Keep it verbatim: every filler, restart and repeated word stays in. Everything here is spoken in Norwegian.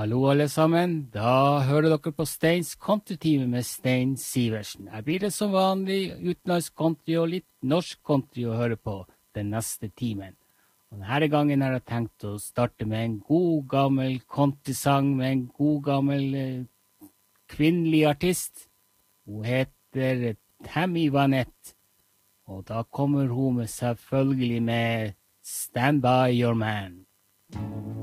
Hallo alle sammen, da hører dere på Steins countrytime med Stein Siversen. Her blir det som vanlig utenlandsk country og litt norsk country å høre på den neste timen. Og denne gangen har jeg tenkt å starte med en god gammel countrysang med en god gammel eh, kvinnelig artist. Hun heter Tammy Wynette, og da kommer hun med selvfølgelig med Stand By Your Man.